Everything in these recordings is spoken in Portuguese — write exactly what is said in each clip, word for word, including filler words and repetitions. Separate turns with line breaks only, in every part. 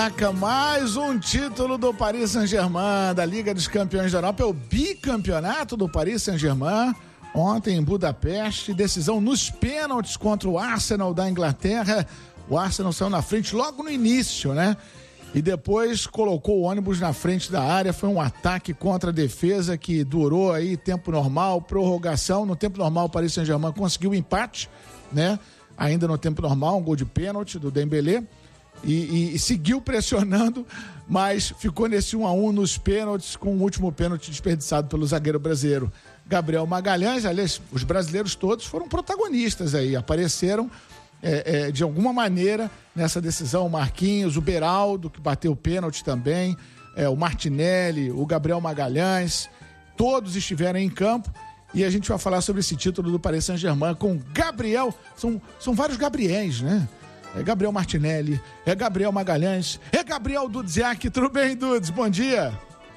Mais um título do Paris Saint-Germain, da Liga dos Campeões da Europa, é o bicampeonato do Paris Saint-Germain. Ontem em Budapeste, decisão nos pênaltis contra o Arsenal da Inglaterra. O Arsenal saiu na frente logo no início, né? E depois colocou o ônibus na frente da área. Foi um ataque contra a defesa que durou aí tempo normal, prorrogação. No tempo normal o Paris Saint-Germain conseguiu o empate, né? Ainda no tempo normal, um gol de pênalti do Dembélé. E, e, e seguiu pressionando, mas ficou nesse um a um nos pênaltis, com o último pênalti desperdiçado pelo zagueiro brasileiro Gabriel Magalhães. Aliás, os brasileiros todos foram protagonistas aí, apareceram é, é, de alguma maneira nessa decisão. O Marquinhos, o Beraldo, que bateu o pênalti também, é, o Martinelli, o Gabriel Magalhães, todos estiveram em campo. E a gente vai falar sobre esse título do Paris Saint-Germain com Gabriel, são, são vários Gabriéis, né? É Gabriel Martinelli, é Gabriel Magalhães, é Gabriel Dudziak. Tudo bem, Dudes? Bom dia.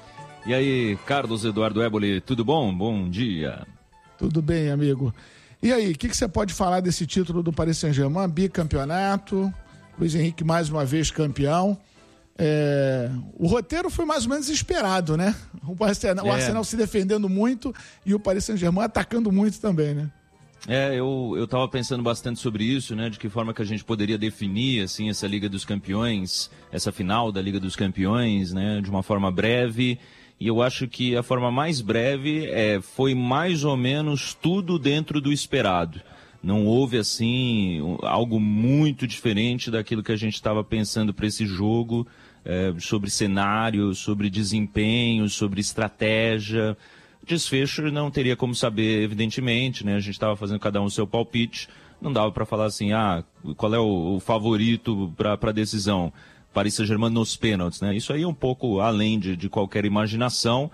E aí, Carlos Eduardo Éboli, tudo bom? Bom dia.
Tudo bem, amigo. E aí, o que, que você pode falar desse título do Paris Saint-Germain? Bicampeonato, Luiz Henrique mais uma vez campeão. É... O roteiro foi mais ou menos esperado, né? O Arsenal, é. o Arsenal se defendendo muito e o Paris Saint-Germain atacando muito também, né?
É, eu, eu tava pensando bastante sobre isso, né, de que forma que a gente poderia definir, assim, essa Liga dos Campeões, essa final da Liga dos Campeões, né, de uma forma breve, e eu acho que a forma mais breve é, foi mais ou menos tudo dentro do esperado. Não houve, assim, algo muito diferente daquilo que a gente estava pensando para esse jogo, é, sobre cenário, sobre desempenho, sobre estratégia. Desfecho não teria como saber, evidentemente, né? A gente estava fazendo cada um o seu palpite, não dava para falar assim, ah, qual é o, o favorito para a decisão? Paris Saint-Germain nos pênaltis, né? Isso aí é um pouco além de, de qualquer imaginação,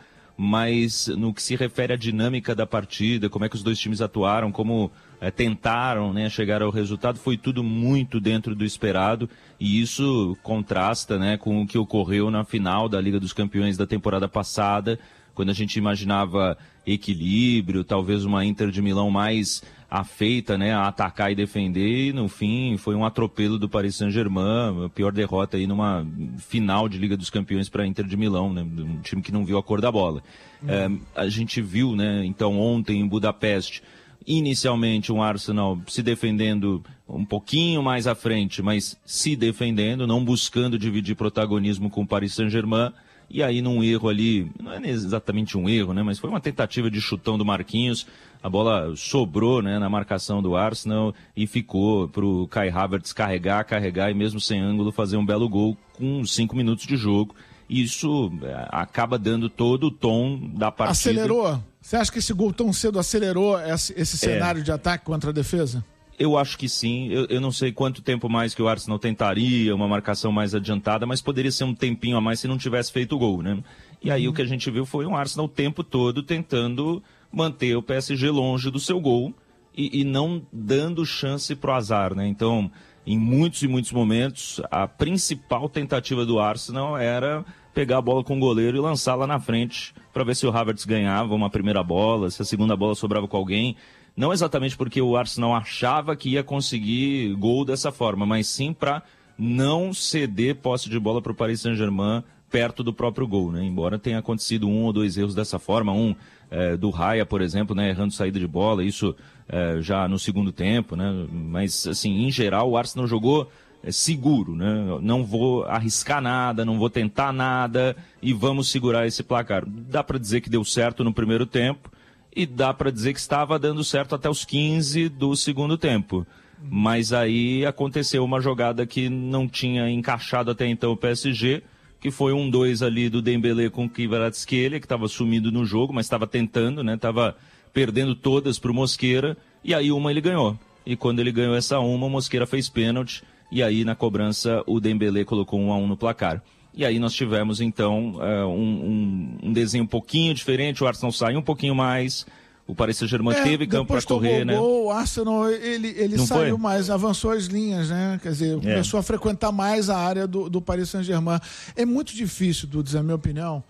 mas no que se refere à dinâmica da partida, como é que os dois times atuaram, como é, tentaram, né, chegar ao resultado, foi tudo muito dentro do esperado, e isso contrasta, né, com o que ocorreu na final da Liga dos Campeões da temporada passada, quando a gente imaginava equilíbrio, talvez uma Inter de Milão mais afeita, né, a atacar e defender, e no fim foi um atropelo do Paris Saint-Germain, a pior derrota aí numa final de Liga dos Campeões para a Inter de Milão, né, um time que não viu a cor da bola. Uhum. É, a gente viu, né, então ontem em Budapeste, inicialmente um Arsenal se defendendo um pouquinho mais à frente, mas se defendendo, não buscando dividir protagonismo com o Paris Saint-Germain. E aí num erro ali, não é exatamente um erro, né, mas foi uma tentativa de chutão do Marquinhos, a bola sobrou, né, na marcação do Arsenal e ficou pro Kai Havertz carregar, carregar e mesmo sem ângulo fazer um belo gol com cinco minutos de jogo. Isso é, acaba dando todo o tom da partida.
Acelerou? Você acha que esse gol tão cedo acelerou esse, esse cenário é. de ataque contra a defesa?
Eu acho que sim, eu, eu não sei quanto tempo mais que o Arsenal tentaria, uma marcação mais adiantada, mas poderia ser um tempinho a mais se não tivesse feito o gol, né? E aí uhum. o que a gente viu foi um Arsenal o tempo todo tentando manter o P S G longe do seu gol e, e não dando chance pro azar, né? Então, em muitos e muitos momentos, a principal tentativa do Arsenal era pegar a bola com o goleiro e lançá-la na frente para ver se o Havertz ganhava uma primeira bola, se a segunda bola sobrava com alguém. Não exatamente porque o Arsenal achava que ia conseguir gol dessa forma, mas sim para não ceder posse de bola para o Paris Saint-Germain perto do próprio gol, né? Embora tenha acontecido um ou dois erros dessa forma, um é, do Raya, por exemplo, né, errando saída de bola, isso é, já no segundo tempo, né? Mas, assim, em geral, o Arsenal jogou é, seguro, né? Não vou arriscar nada, não vou tentar nada e vamos segurar esse placar. Dá para dizer que deu certo no primeiro tempo, e dá para dizer que estava dando certo até os quinze do segundo tempo. Mas aí aconteceu uma jogada que não tinha encaixado até então o P S G, que foi um dois ali do Dembélé com o Kvaratskhelia, que estava sumido no jogo, mas estava tentando, né? Estava perdendo todas para o Mosquera, e aí uma ele ganhou. E quando ele ganhou essa uma, o Mosquera fez pênalti, e aí na cobrança o Dembélé colocou um a um no placar. E aí nós tivemos, então, uh, um, um, um desenho um pouquinho diferente, o Arsenal saiu um pouquinho mais, o Paris Saint-Germain é, teve campo para correr, né?
Gol, o Arsenal, ele, ele saiu foi? mais, avançou as linhas, né? Quer dizer, é. começou a frequentar mais a área do, do Paris Saint-Germain. É muito difícil, Dudes, na minha opinião,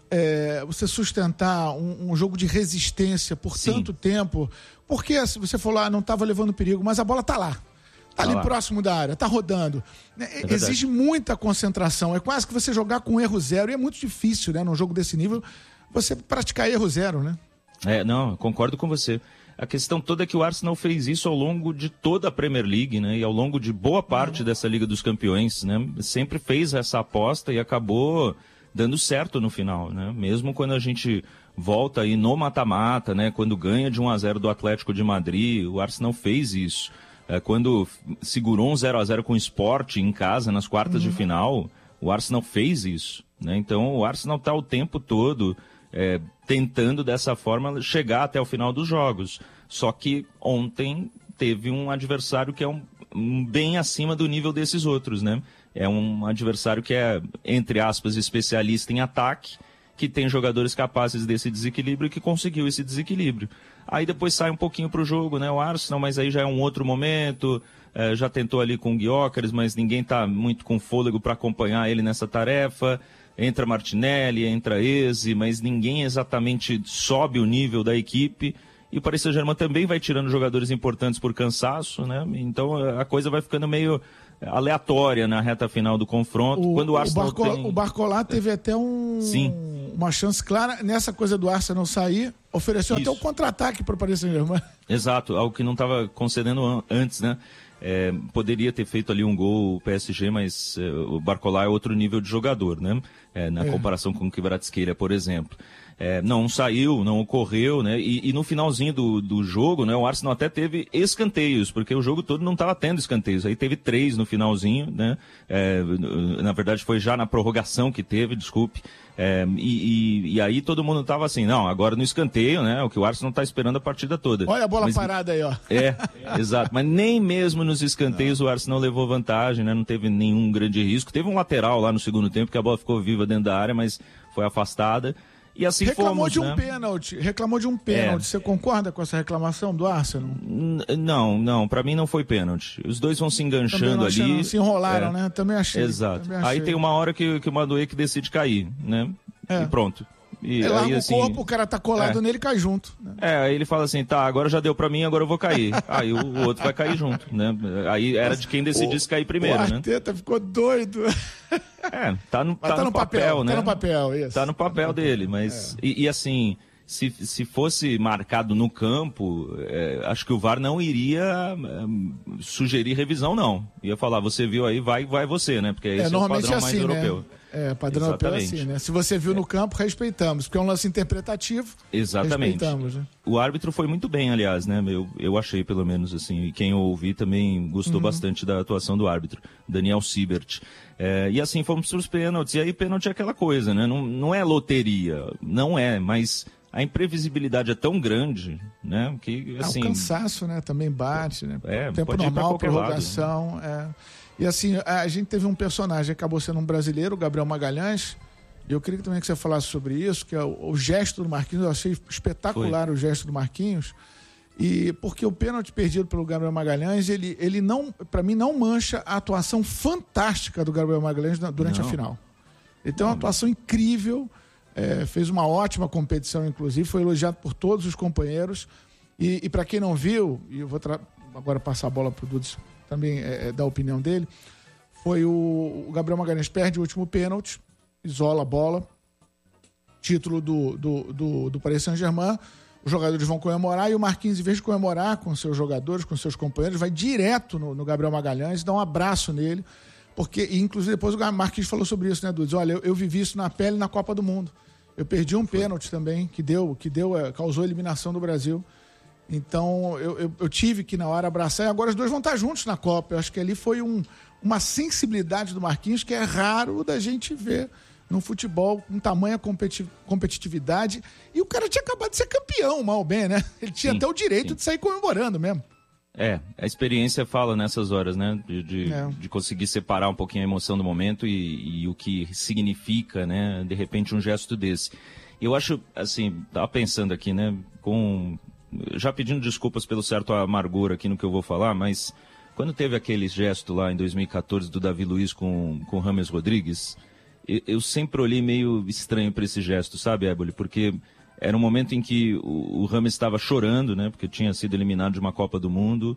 é, você sustentar um, um jogo de resistência por Sim. tanto tempo, porque você falou, ah, não estava levando perigo, mas a bola está lá. Tá ali próximo da área, tá rodando. É Exige muita concentração. É quase que você jogar com erro zero. E é muito difícil, né, num jogo desse nível, você praticar erro zero, né?
É, não, concordo com você. A questão toda é que o Arsenal fez isso ao longo de toda a Premier League, né? E ao longo de boa parte dessa Liga dos Campeões, né? Sempre fez essa aposta e acabou dando certo no final, né? Mesmo quando a gente volta aí no mata-mata, né? Quando ganha de um a zero do Atlético de Madrid, o Arsenal fez isso. É, quando segurou um zero a zero com o Sport em casa, nas quartas uhum. de final, o Arsenal fez isso, né? Então o Arsenal está o tempo todo é, tentando dessa forma chegar até o final dos jogos. Só que ontem teve um adversário que é um, um bem acima do nível desses outros, né? É um adversário que é, entre aspas, especialista em ataque, que tem jogadores capazes desse desequilíbrio e que conseguiu esse desequilíbrio. Aí depois sai um pouquinho para o jogo, né, o Arsenal, mas aí já é um outro momento, é, já tentou ali com o Gyökeres, mas ninguém está muito com fôlego para acompanhar ele nessa tarefa. Entra Martinelli, entra Eze, mas ninguém exatamente sobe o nível da equipe. E o Paris Saint-Germain também vai tirando jogadores importantes por cansaço, né? Então a coisa vai ficando meio aleatória na reta final do confronto.
O,
Quando o, Arsenal
o, Barco,
tem...
o Barcola teve até um,
Sim.
uma chance clara nessa coisa do Arsenal sair, ofereceu Isso. até um contra-ataque para o Paris Saint-Germain.
Exato, algo que não estava concedendo antes, né? É, poderia ter feito ali um gol o P S G, mas é, o Barcola é outro nível de jogador, né? É, na é. comparação com o Kvaratskhelia, por exemplo. É, não saiu, não ocorreu, né? E, e no finalzinho do, do jogo, né, o Arsenal até teve escanteios, porque o jogo todo não estava tendo escanteios. Aí teve três no finalzinho, né? É, na verdade foi já na prorrogação que teve, desculpe. É, e, e, e aí todo mundo estava assim, não, agora no escanteio, né? O que o Arsenal está esperando a partida toda.
Olha a bola
Mas,
parada aí, ó.
É, exato. Mas nem mesmo nos escanteios não. o Arsenal levou vantagem, né? Não teve nenhum grande risco. Teve um lateral lá no segundo tempo, que a bola ficou viva dentro da área, mas foi afastada. E assim
reclamou
fomos,
de um
né?
pênalti, reclamou de um pênalti. É. Você concorda com essa reclamação do Arsenal?
N- não, não, pra mim não foi pênalti. Os dois vão se enganchando ali.
Não, se enrolaram, é. né? Também achei.
Exato.
Também achei.
Aí tem uma hora que, que o Madueke decide cair, né? É. E pronto. E
ele
aí,
larga
assim,
o corpo, o cara tá colado
é.
nele e cai junto. Né?
É, aí ele fala assim, tá, agora já deu pra mim, agora eu vou cair. Aí o, o outro vai cair junto, né? Aí era de quem decidisse
o,
cair primeiro,
o
né?
Arteta ficou doido.
É, tá no, tá
tá
no,
no papel,
papel, né?
Tá no papel, isso.
Tá no papel tá dele, mas... É. E, e assim... Se, se fosse marcado no campo, é, acho que o V A R não iria é, sugerir revisão, não. Ia falar, você viu aí, vai, vai você, né? Porque esse é, é o padrão
assim,
mais
né?
europeu.
É, padrão europeu é assim, né? Se você viu é. no campo, respeitamos. Porque é um lance interpretativo,
Exatamente.
respeitamos. Né?
O árbitro foi muito bem, aliás, né? Eu, eu achei, pelo menos, assim. E quem eu ouvi também gostou uhum. bastante da atuação do árbitro, Daniel Siebert. É, e assim, fomos para os pênaltis. E aí, pênalti é aquela coisa, né? Não, não é loteria, não é, mas... A imprevisibilidade é tão grande, né, que assim...
Ah, o cansaço, né, também bate, né?
É,
tempo normal, prorrogação, lado, né? é. E assim, a gente teve um personagem, acabou sendo um brasileiro, o Gabriel Magalhães, e eu queria também que você falasse sobre isso, que é o, o gesto do Marquinhos, eu achei espetacular Foi. o gesto do Marquinhos, e porque o pênalti perdido pelo Gabriel Magalhães, ele, ele não, para mim, não mancha a atuação fantástica do Gabriel Magalhães durante não. a final. Ele tem uma atuação incrível. É, fez uma ótima competição, inclusive, foi elogiado por todos os companheiros. E, e para quem não viu, e eu vou tra- agora passar a bola para o Dudes também é, é, dar a opinião dele, foi o, o Gabriel Magalhães perde o último pênalti, isola a bola, título do, do, do, do Paris Saint-Germain, os jogadores vão comemorar e o Marquinhos, em vez de comemorar com seus jogadores, com seus companheiros, vai direto no, no Gabriel Magalhães, dá um abraço nele. Porque, inclusive, depois o Marquinhos falou sobre isso, né, Dudes? Olha, eu, eu vivi isso na pele na Copa do Mundo. Eu perdi um pênalti também, que deu, que deu, causou a eliminação do Brasil. Então, eu, eu, eu tive que, na hora, abraçar. E agora os dois vão estar juntos na Copa. Eu acho que ali foi um, uma sensibilidade do Marquinhos que é raro da gente ver no futebol, com tamanha competi- competitividade. E o cara tinha acabado de ser campeão, mal ou bem, né? Ele tinha sim, até o direito sim. de sair comemorando mesmo.
É, a experiência fala nessas horas, né? De, de, é. de conseguir separar um pouquinho a emoção do momento e, e o que significa, né? De repente, um gesto desse. Eu acho, assim, tava pensando aqui, né? Com... Já pedindo desculpas pelo certo amargor aqui no que eu vou falar, mas quando teve aquele gesto lá em dois mil e catorze do Davi Luiz com, com o James Rodrigues, eu, eu sempre olhei meio estranho para esse gesto, sabe, Éboli? Porque... Era um momento em que o, o James estava chorando, né? Porque tinha sido eliminado de uma Copa do Mundo.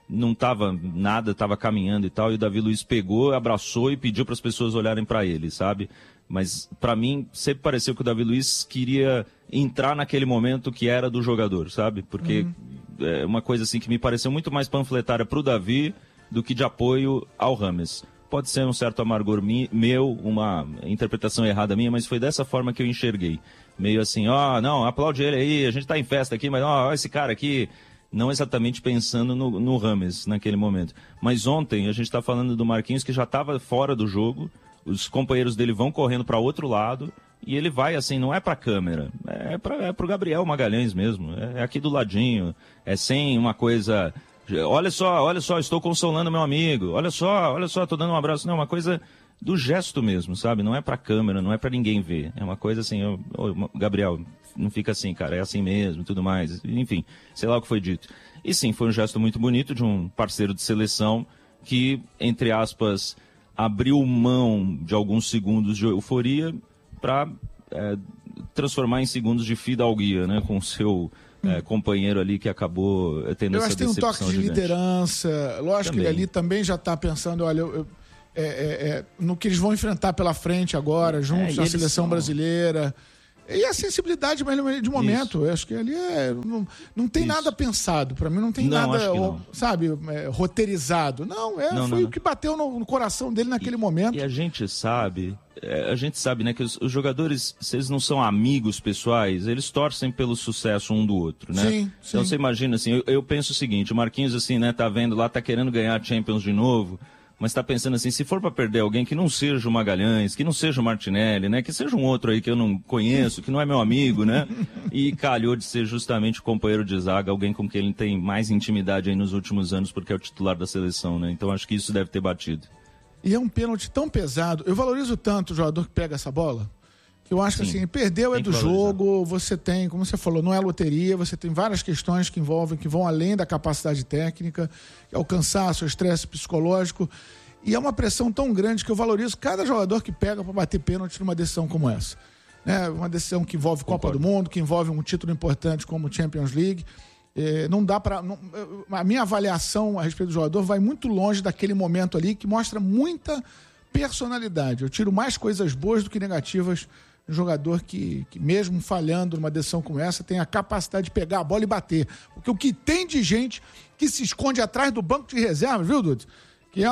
não estava nada, estava caminhando e tal, e o Davi Luiz pegou, abraçou e pediu para as pessoas olharem para ele, sabe? Mas para mim sempre pareceu que o Davi Luiz queria entrar naquele momento que era do jogador, sabe? Porque uhum. é uma coisa assim que me pareceu muito mais panfletária para o Davi do que de apoio ao Rames. Pode ser um certo amargor mi, meu, uma interpretação errada minha, mas foi dessa forma que eu enxerguei. Meio assim, ó, oh, não, aplaude ele aí, a gente tá em festa aqui, mas ó, oh, esse cara aqui, não exatamente pensando no, no Rames naquele momento. Mas ontem a gente tá falando do Marquinhos que já estava fora do jogo, os companheiros dele vão correndo para outro lado e ele vai assim, não é para a câmera, é para é pro Gabriel Magalhães mesmo, é aqui do ladinho, é sem uma coisa... Olha só, olha só, estou consolando meu amigo. Olha só, olha só, estou dando um abraço. Não, é uma coisa do gesto mesmo, sabe? Não é pra câmera, não é pra ninguém ver. É uma coisa assim, eu, eu, Gabriel, não fica assim, cara, é assim mesmo, tudo mais. Enfim, sei lá o que foi dito. E sim, foi um gesto muito bonito de um parceiro de seleção que, entre aspas, abriu mão de alguns segundos de euforia para é, transformar em segundos de fidalguia, né? Com o seu... É, companheiro ali que acabou tendo
eu
essa decepção. Eu
acho que tem um toque de
gigante.
liderança. Lógico também. Que ele ali também já está pensando, olha, eu, eu, é, é, é, no que eles vão enfrentar pela frente agora, juntos é, à seleção são... brasileira. E a sensibilidade de momento. Eu acho que ali é, não, não tem Isso. nada pensado. Para mim não tem não, nada, não. sabe, é, roteirizado. Não, é, não, foi não, o que bateu no, no coração dele naquele
e,
momento.
E a gente sabe... A gente sabe, né, que os, os jogadores, se eles não são amigos pessoais, eles torcem pelo sucesso um do outro, né?
Sim, sim.
Então você imagina, assim, eu, eu penso o seguinte, o Marquinhos, assim, né, tá vendo lá, tá querendo ganhar a Champions de novo, mas tá pensando assim, se for para perder alguém que não seja o Magalhães, que não seja o Martinelli, né, que seja um outro aí que eu não conheço, que não é meu amigo, né? E calhou de ser justamente o companheiro de zaga, alguém com quem ele tem mais intimidade aí nos últimos anos, porque é o titular da seleção, né? Então acho que isso deve ter batido.
E é um pênalti tão pesado. Eu valorizo tanto o jogador que pega essa bola, que eu acho Sim, que assim, perdeu é do jogo, você tem, como você falou, não é loteria, você tem várias questões que envolvem, que vão além da capacidade técnica, é o cansaço, o estresse psicológico, e é uma pressão tão grande que eu valorizo cada jogador que pega para bater pênalti numa decisão como essa. É uma decisão que envolve Concordo. Copa do Mundo, que envolve um título importante como o Champions League. É, não dá para a minha avaliação a respeito do jogador vai muito longe daquele momento ali que mostra muita personalidade. Eu tiro mais coisas boas do que negativas do jogador que, que mesmo falhando numa decisão como essa, tem a capacidade de pegar a bola e bater. Porque o que tem de gente que se esconde atrás do banco de reservas, viu, Dudu? Que é,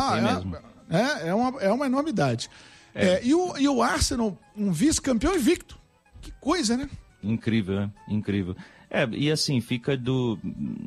é, é, é, uma, é uma enormidade. É. É, e, o, e o Arsenal, um vice-campeão invicto. Que coisa, né?
Incrível, né? Incrível. É, e assim, fica do...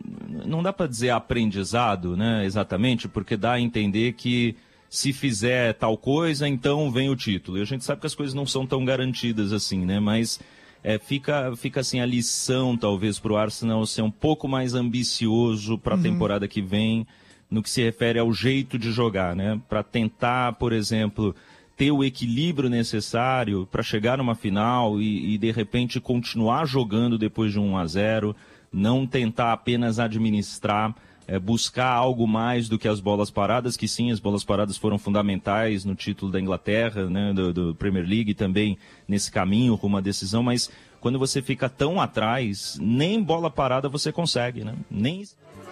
Não dá para dizer aprendizado, né, exatamente, porque dá a entender que se fizer tal coisa, então vem o título. E a gente sabe que as coisas não são tão garantidas assim, né, mas é, fica, fica assim a lição, talvez, para o Arsenal ser um pouco mais ambicioso para a uhum. temporada que vem, no que se refere ao jeito de jogar, né, para tentar, por exemplo... ter o equilíbrio necessário para chegar numa final e, e, de repente, continuar jogando depois de um a zero, não tentar apenas administrar, é, buscar algo mais do que as bolas paradas, que sim, as bolas paradas foram fundamentais no título da Inglaterra, né, do, do Premier League, também nesse caminho rumo à decisão, mas quando você fica tão atrás, nem bola parada você consegue, né? Nem...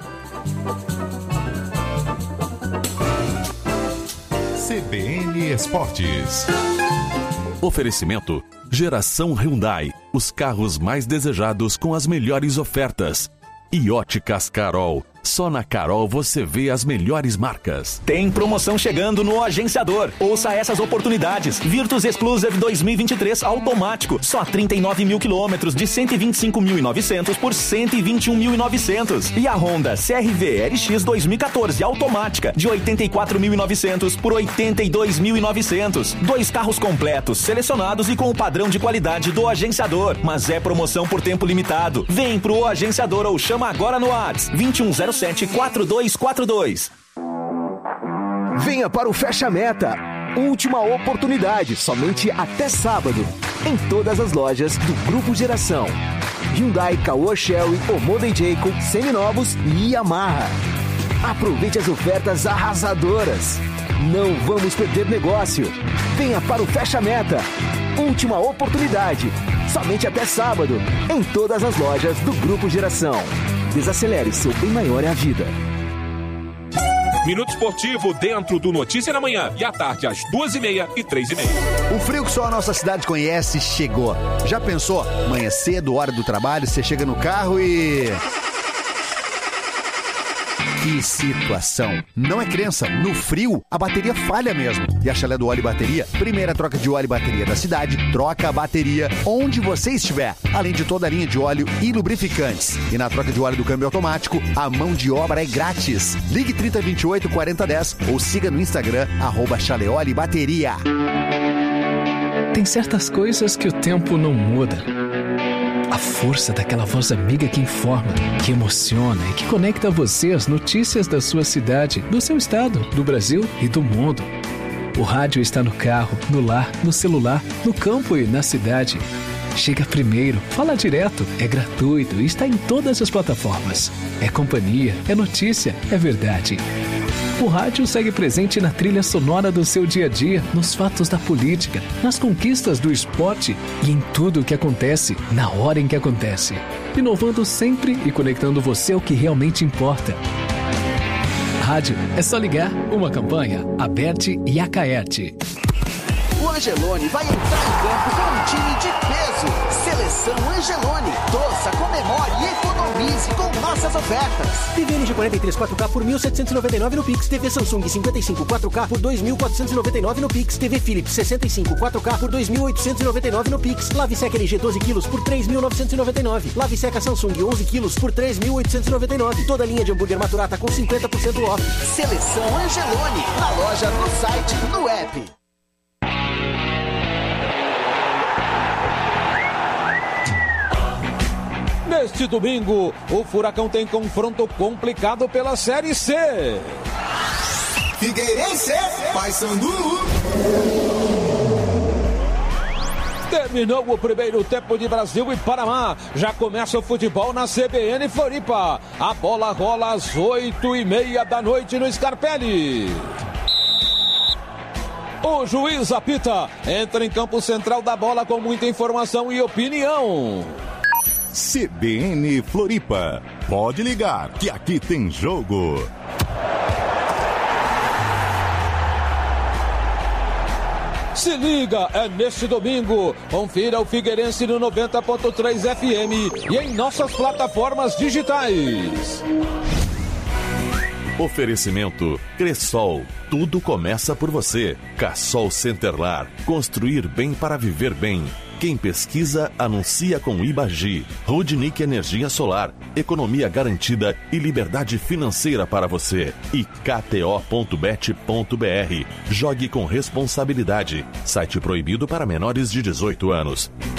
C B N Esportes.
Oferecimento Geração Hyundai, os carros mais desejados com as melhores ofertas. E Óticas Carol, só na Carol você vê as melhores marcas.
Tem promoção chegando no Agenciador. Ouça essas oportunidades. Virtus Exclusive dois mil e vinte e três automático, só trinta e nove mil quilômetros de cento e vinte e cinco mil e novecentos por cento e vinte e um mil e novecentos. E a Honda C R V L X dois mil e quatorze automática, de oitenta e quatro mil e novecentos por oitenta e dois mil e novecentos. Dois carros completos, selecionados e com o padrão de qualidade do Agenciador. Mas é promoção por tempo limitado. Vem pro Agenciador ou chama agora no WhatsApp vinte e um zero sete, quatro dois quatro dois.
Venha para o Fecha Meta. Última oportunidade, somente até sábado. Em todas as lojas do Grupo Geração. Hyundai, Caoa Chery, Omoda e Jacob, seminovos e Yamaha. Aproveite as ofertas arrasadoras. Não vamos perder negócio. Venha para o Fecha Meta. Última oportunidade, somente até sábado. Em todas as lojas do Grupo Geração. Desacelere, seu bem maior é a vida.
Minuto Esportivo dentro do Notícia na Manhã e à tarde às duas e meia e três e meia.
O frio que só a nossa cidade conhece chegou. Já pensou? Manhã cedo, hora do trabalho, você chega no carro e... Que situação. Não é crença, no frio a bateria falha mesmo. E a Chalé do Óleo e Bateria, primeira troca de óleo e bateria da cidade, troca a bateria onde você estiver, além de toda a linha de óleo e lubrificantes. E na troca de óleo do câmbio automático, a mão de obra é grátis. Ligue trinta, vinte e oito, quarenta, dez ou siga no Instagram, arroba Chalé Óleo e Bateria.
Tem certas coisas que o tempo não muda. A força daquela voz amiga que informa, que emociona e que conecta você às notícias da sua cidade, do seu estado, do Brasil e do mundo. O rádio está no carro, no lar, no celular, no campo e na cidade. Chega primeiro, fala direto, é gratuito e está em todas as plataformas. É companhia, é notícia, é verdade. O rádio segue presente na trilha sonora do seu dia a dia, nos fatos da política, nas conquistas do esporte e em tudo o que acontece, na hora em que acontece. Inovando sempre e conectando você ao que realmente importa. Rádio, é só ligar. Uma campanha, Aberte e Acaerte.
O Angelone vai entrar em campo com um time de peso. Seleção Angelone. Torça, comemore e economize com nossas ofertas.
T V L G quarenta e três quatro K por mil setecentos e noventa e nove no Pix. T V Samsung cinquenta e cinco quatro K por dois mil quatrocentos e noventa e nove no Pix. T V Philips sessenta e cinco quatro K por dois mil oitocentos e noventa e nove no Pix. Lave Seca L G doze quilos por três mil novecentos e noventa e nove. Lave Seca Samsung onze quilos por três mil oitocentos e noventa e nove. Toda a linha de hambúrguer Maturata com cinquenta por cento off.
Seleção Angelone. Na loja, no site, no app.
Neste domingo, o Furacão tem confronto complicado pela Série C.
Figueirense, Paysandu.
Terminou o primeiro tempo de Brasil e Panamá. Já começa o futebol na C B N Floripa. A bola rola às oito e meia da noite no Scarpelli. O juiz apita. Entra em campo central da bola com muita informação e opinião.
C B N Floripa. Pode ligar, que aqui tem jogo.
Se liga, é neste domingo. Confira o Figueirense no noventa ponto três F M e em nossas plataformas digitais.
Oferecimento Cressol. Tudo começa por você. Cassol Centerlar. Construir bem para viver bem. Quem pesquisa, anuncia com Ibagi. Rudnick Energia Solar. Economia garantida e liberdade financeira para você. E K T O ponto bet ponto B R. Jogue com responsabilidade. Site proibido para menores de dezoito anos.